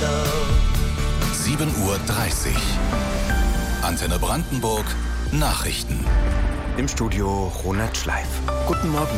7:30 Uhr. Antenne Brandenburg. Nachrichten. Im Studio Ronald Schleif. Guten Morgen.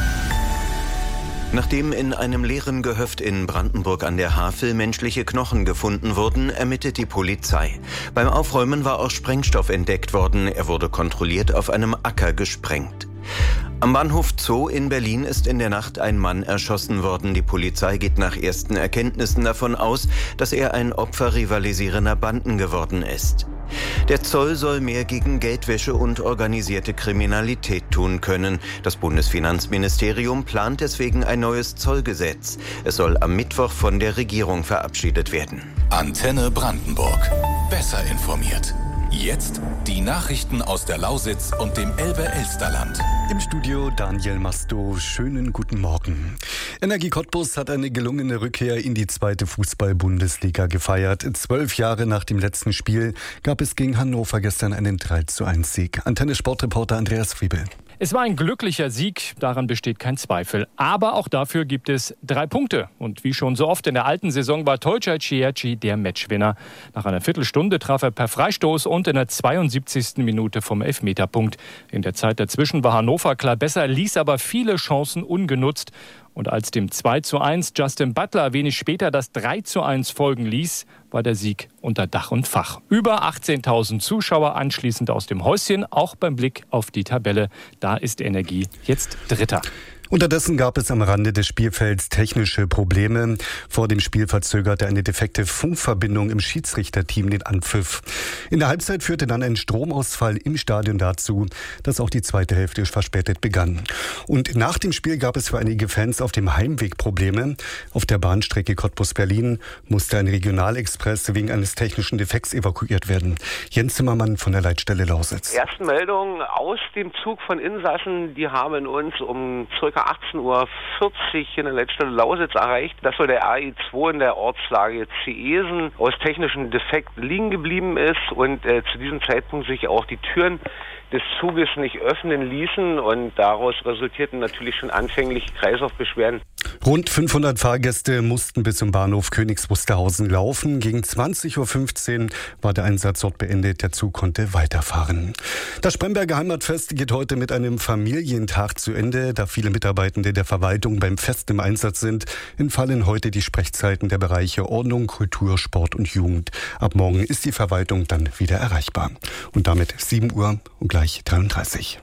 Nachdem in einem leeren Gehöft in Brandenburg an der Havel menschliche Knochen gefunden wurden, ermittelt die Polizei. Beim Aufräumen war auch Sprengstoff entdeckt worden. Er wurde kontrolliert auf einem Acker gesprengt. Am Bahnhof Zoo in Berlin ist in der Nacht ein Mann erschossen worden. Die Polizei geht nach ersten Erkenntnissen davon aus, dass er ein Opfer rivalisierender Banden geworden ist. Der Zoll soll mehr gegen Geldwäsche und organisierte Kriminalität tun können. Das Bundesfinanzministerium plant deswegen ein neues Zollgesetz. Es soll am Mittwoch von der Regierung verabschiedet werden. Antenne Brandenburg. Besser informiert. Jetzt die Nachrichten aus der Lausitz und dem Elbe-Elsterland. Im Studio Daniel Masto. Schönen guten Morgen. Energie Cottbus hat eine gelungene Rückkehr in die 2. Fußball-Bundesliga gefeiert. 12 Jahre nach dem letzten Spiel gab es gegen Hannover gestern einen 3:1-Sieg. Antenne-Sportreporter Andreas Friebel. Es war ein glücklicher Sieg, daran besteht kein Zweifel. Aber auch dafür gibt es 3 Punkte. Und wie schon so oft in der alten Saison war Tolcay Cieci der Matchwinner. Nach einer Viertelstunde traf er per Freistoß und in der 72. Minute vom Elfmeterpunkt. In der Zeit dazwischen war Hannover klar besser, ließ aber viele Chancen ungenutzt. Und als dem 2:1 Justin Butler wenig später das 3:1 folgen ließ, war der Sieg unter Dach und Fach. Über 18.000 Zuschauer anschließend aus dem Häuschen, auch beim Blick auf die Tabelle. Da ist Energie jetzt Dritter. Unterdessen gab es am Rande des Spielfelds technische Probleme. Vor dem Spiel verzögerte eine defekte Funkverbindung im Schiedsrichterteam den Anpfiff. In der Halbzeit führte dann ein Stromausfall im Stadion dazu, dass auch die zweite Hälfte verspätet begann. Und nach dem Spiel gab es für einige Fans auf dem Heimweg Probleme. Auf der Bahnstrecke Cottbus-Berlin musste ein Regionalexpress wegen eines technischen Defekts evakuiert werden. Jens Zimmermann von der Leitstelle Lausitz. Ersten Meldungen aus dem Zug von Insassen, die haben uns um ca. 18:40 Uhr in der Leitstelle Lausitz erreicht, dass so der RE2 in der Ortslage Zeesen aus technischem Defekt liegen geblieben ist und zu diesem Zeitpunkt sich auch die Türen des Zuges nicht öffnen ließen und daraus resultierten natürlich schon anfänglich Kreislaufbeschwerden. Rund 500 Fahrgäste mussten bis zum Bahnhof Königs Wusterhausen laufen. Gegen 20:15 Uhr war der Einsatz dort beendet. Der Zug konnte weiterfahren. Das Spremberger Heimatfest geht heute mit einem Familientag zu Ende. Da viele Mitarbeitende der Verwaltung beim Fest im Einsatz sind, entfallen heute die Sprechzeiten der Bereiche Ordnung, Kultur, Sport und Jugend. Ab morgen ist die Verwaltung dann wieder erreichbar. Und damit 7 Uhr und gleich 33.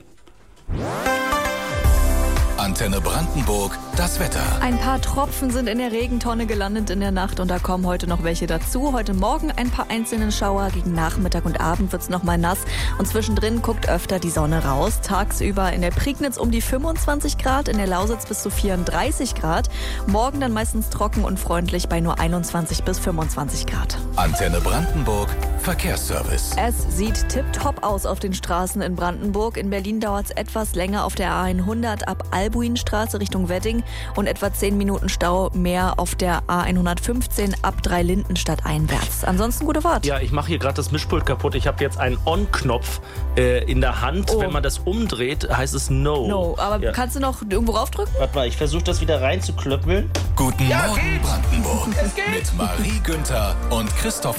Antenne Brandenburg, das Wetter. Ein paar Tropfen sind in der Regentonne gelandet in der Nacht und da kommen heute noch welche dazu. Heute Morgen ein paar einzelne Schauer, gegen Nachmittag und Abend wird's noch mal nass und zwischendrin guckt öfter die Sonne raus. Tagsüber in der Prignitz um die 25 Grad, in der Lausitz bis zu 34 Grad. Morgen dann meistens trocken und freundlich bei nur 21 bis 25 Grad. Antenne Brandenburg, Verkehrsservice. Es sieht tipptopp aus auf den Straßen in Brandenburg. In Berlin dauert es etwas länger auf der A100 ab Albuinstraße Richtung Wedding und etwa 10 Minuten Stau mehr auf der A115 ab Dreilindenstadt einwärts. Ansonsten gute Fahrt. Ja, ich mache hier gerade das Mischpult kaputt. Ich habe jetzt einen On-Knopf in der Hand. Oh. Wenn man das umdreht, heißt es No. No, aber kannst du noch irgendwo raufdrücken? Warte mal, ich versuche das wieder reinzuklöppeln. Guten Morgen Brandenburg. Mit Marie Günther und Christoph